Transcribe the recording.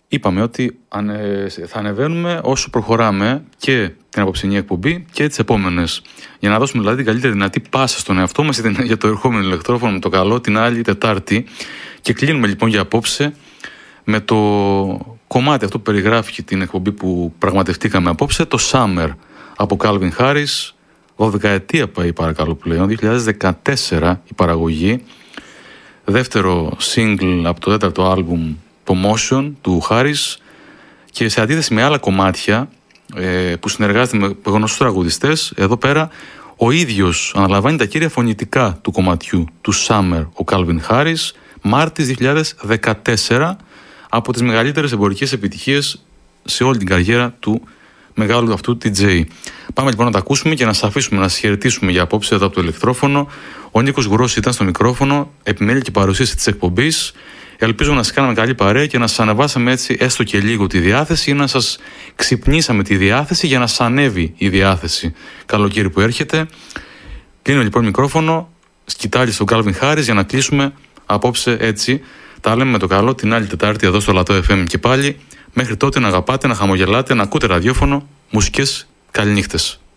Είπαμε ότι θα ανεβαίνουμε όσο προχωράμε και την απόψινή εκπομπή και τις επόμενες. Για να δώσουμε δηλαδή την καλύτερη δυνατή πάσα στον εαυτό μας για το ερχόμενο ηλεκτρόφωνο με το καλό την άλλη Τετάρτη. Και κλείνουμε λοιπόν για απόψε με το κομμάτι αυτό που περιγράφει την εκπομπή που πραγματευτήκαμε απόψε, το Summer από Calvin Harris. 12 ετία πάει παρακαλώ πλέον, 2014 η παραγωγή. Δεύτερο single από το τέταρτο άλμπουμ, το Motion του Harris, και σε αντίθεση με άλλα κομμάτια που συνεργάζεται με γνωστούς τραγουδιστές, εδώ πέρα ο ίδιος αναλαμβάνει τα κύρια φωνητικά του κομματιού του Summer, ο Calvin Harris, Μάρτης 2014, από τις μεγαλύτερες εμπορικές επιτυχίες σε όλη την καριέρα του μεγάλου αυτού DJ. Πάμε λοιπόν να τα ακούσουμε και να σας αφήσουμε να σας χαιρετήσουμε για απόψε εδώ από το ηλεκτρόφωνο. Ο Νίκος Γουρός ήταν στο μικρόφωνο, επιμέλεια και παρουσίαση της εκπομπής. Ελπίζω να σας κάναμε καλή παρέα και να σας ανεβάσαμε έτσι έστω και λίγο τη διάθεση, ή να σας ξυπνήσαμε τη διάθεση για να σας ανέβει η διάθεση. Καλοκαίρι που έρχεται. Κλείνω λοιπόν μικρόφωνο, σκητάλη στον Calvin Harris για να κλείσουμε απόψε έτσι. Τα λέμε με το καλό την άλλη Τετάρτη εδώ στο Λατό FM και πάλι. Μέχρι τότε να αγαπάτε, να χαμογελάτε, να ακούτε ραδιόφωνο, μουσικές, καληνύχτες.